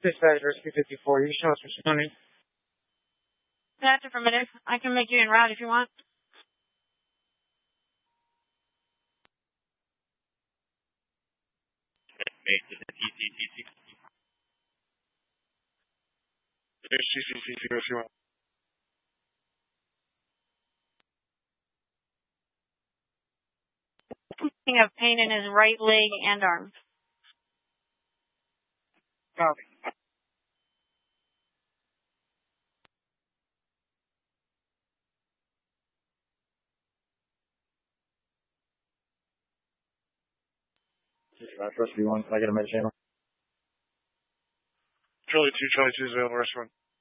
Dispatch Rescue 54, you can show us what you're doing. That's affirmative. I can make you en route if you want. He have pain in his right leg and arm. Copy. Rescue 1, can I get a med channel? Charlie 2, Charlie 2 is available, rest 1.